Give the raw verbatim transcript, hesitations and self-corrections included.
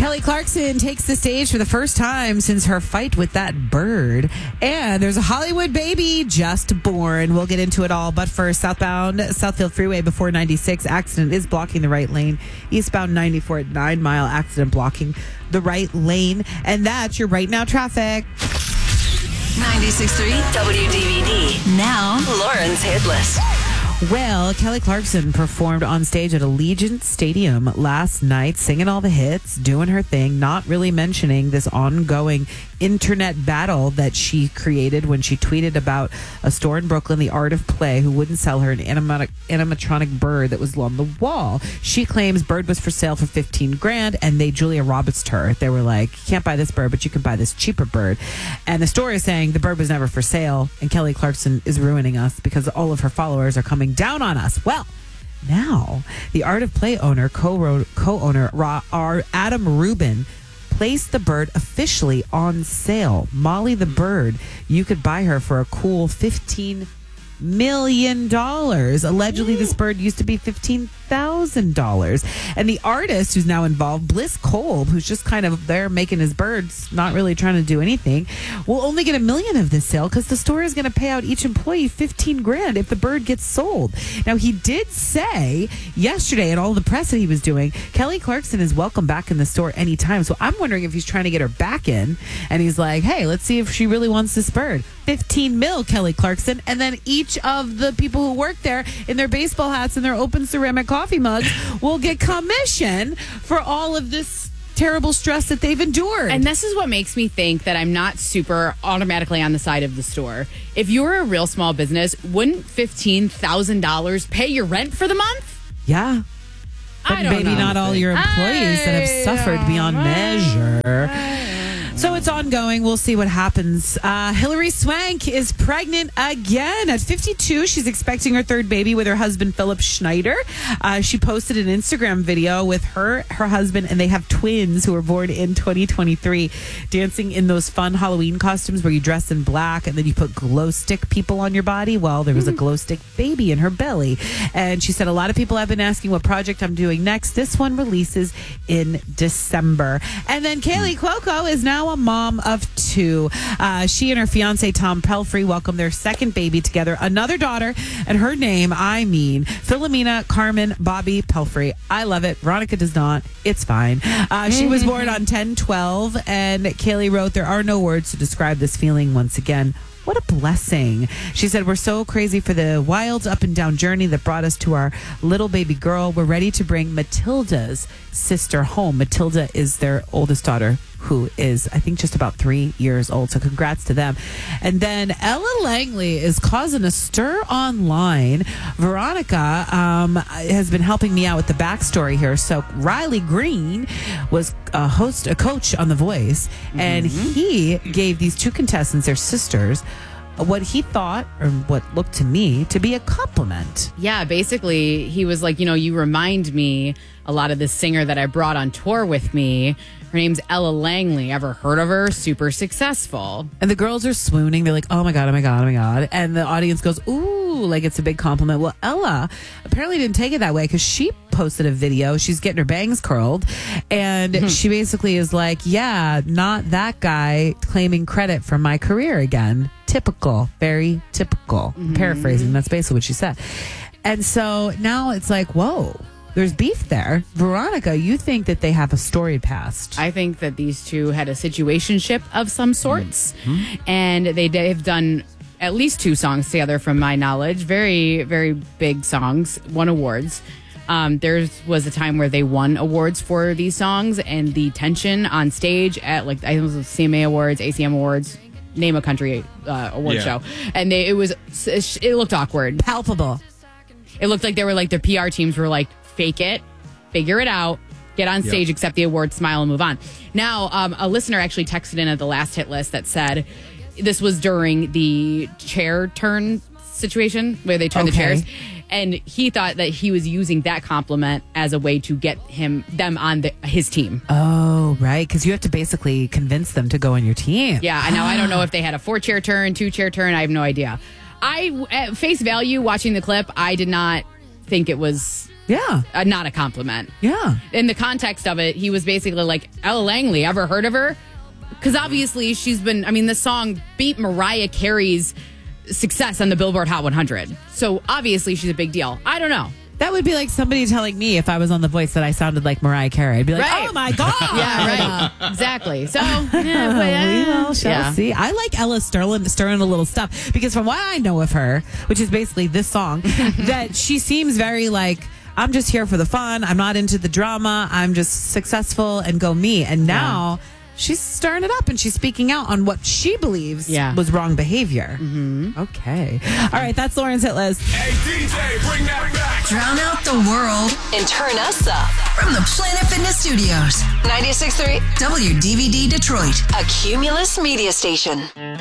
Kelly Clarkson takes the stage for the first time since her fight with that bird. And there's a Hollywood baby just born. We'll get into it all. But first, southbound Southfield Freeway before ninety-six. Accident is blocking the right lane. Eastbound ninety-four at Nine Mile. Accident blocking the right lane. And that's your right now traffic. ninety-six point three W D V D. Now, Lauren's Hit List. Well, Kelly Clarkson performed on stage at Allegiant Stadium last night, singing all the hits, doing her thing, not really mentioning this ongoing internet battle that she created when she tweeted about a store in Brooklyn, The Art of Play, who wouldn't sell her an animatic, animatronic bird that was on the wall. She claims bird was for sale for fifteen grand, and they Julia Roberts'd her. They were like, you can't buy this bird, but you can buy this cheaper bird. And the story is saying the bird was never for sale, and Kelly Clarkson is ruining us because all of her followers are coming down on us. Well, now the Art of Play owner, co co-owner Ra- R. Adam Rubin, placed the bird officially on sale. Molly the bird, you could buy her for a cool fifteen million dollars. Allegedly, this bird used to be fifteen thousand dollars. And the artist who's now involved, Bliss Kolb, who's just kind of there making his birds, not really trying to do anything, will only get a million of this sale because the store is going to pay out each employee fifteen grand if the bird gets sold. Now, he did say yesterday in all the press that he was doing, Kelly Clarkson is welcome back in the store anytime. So I'm wondering if he's trying to get her back in, and he's like, hey, let's see if she really wants this bird. fifteen mil, Kelly Clarkson. And then each of the people who work there in their baseball hats and their open ceramic coffee mugs will get commission for all of this terrible stress that they've endured. And this is what makes me think that I'm not super automatically on the side of the store. If you're a real small business, wouldn't fifteen thousand dollars pay your rent for the month? Yeah. But I don't maybe know. not all your employees that have suffered beyond measure. So it's ongoing. We'll see what happens. Uh, Hilary Swank is pregnant again. At fifty-two, she's expecting her third baby with her husband, Philip Schneider. Uh, she posted an Instagram video with her, her husband, and they have twins who were born in twenty twenty-three, dancing in those fun Halloween costumes where you dress in black and then you put glow stick people on your body. Well, there was a glow stick baby in her belly. And she said, a lot of people have been asking what project I'm doing next. This one releases in December. And then Kaylee Cuoco is now a mom of two. Uh, she and her fiance, Tom Pelfrey, welcomed their second baby together, another daughter, and her name, I mean, Philomena Carmen Bobby Pelfrey. I love it. Veronica does not. It's fine. Uh, she was born on ten twelve, and Kaylee wrote, there are no words to describe this feeling once again. What a blessing. She said, we're so crazy for the wild up and down journey that brought us to our little baby girl. We're ready to bring Matilda's sister home. Matilda is their oldest daughter, who is, I think, just about three years old. So congrats to them. And then Ella Langley is causing a stir online. Veronica um, has been helping me out with the backstory here. So Riley Green was a host, a coach on The Voice, mm-hmm. and he gave these two contestants, their sisters, what he thought, or what looked to me, to be a compliment. Yeah, basically, he was like, you know, you remind me a lot of this singer that I brought on tour with me. Her name's Ella Langley. Ever heard of her? Super successful. And the girls are swooning. They're like, oh my God, oh my God, oh my God. And the audience goes, ooh, like it's a big compliment. Well, Ella apparently didn't take it that way because she posted a video. She's getting her bangs curled. And mm-hmm. she basically is like, yeah, not that guy claiming credit for my career again. Typical. Very typical. Mm-hmm. Paraphrasing. That's basically what she said. And so now it's like, whoa. There's beef there. Veronica, you think that they have a storied past. I think that these two had a situationship of some sorts. Mm-hmm. And they, they've done at least two songs together from my knowledge. Very, very big songs. Won awards. Um, there was a time where they won awards for these songs. And the tension on stage at, like, I think it was C M A Awards, A C M Awards, name a country uh, award yeah. show. And they, it was, it looked awkward. Palpable. It looked like they were like, their P R teams were like, fake it, figure it out, get on stage, yep. accept the award, smile, and move on. Now, um, a listener actually texted in at the last hit list that said this was during the chair turn situation where they turn okay. the chairs. And he thought that he was using that compliment as a way to get him them on the, his team. Oh, right. Because you have to basically convince them to go on your team. Yeah. And now I don't know if they had a four chair turn, two chair turn. I have no idea. I, at face value, watching the clip, I did not think it was Yeah. uh, not a compliment. Yeah. In the context of it, he was basically like, Ella Langley, ever heard of her? Because obviously she's been, I mean, the song beat Mariah Carey's success on the Billboard Hot one hundred. So obviously she's a big deal. I don't know. That would be like somebody telling me if I was on The Voice that I sounded like Mariah Carey. I'd be like, Right. oh my God. Yeah, right. Exactly. So, yeah, but, uh, we will shall yeah. see. I like Ella Sterling stirring a little stuff because from what I know of her, which is basically this song, that she seems very like, I'm just here for the fun. I'm not into the drama. I'm just successful and go me. And now she's stirring it up and she's speaking out on what she believes Yeah. was wrong behavior. Mm-hmm. Okay. All right. That's Lauren's hit list. Hey, D J, bring that back. Drown out the world and turn us up. From the Planet Fitness Studios. ninety-six point three W D V D Detroit. A Cumulus media station.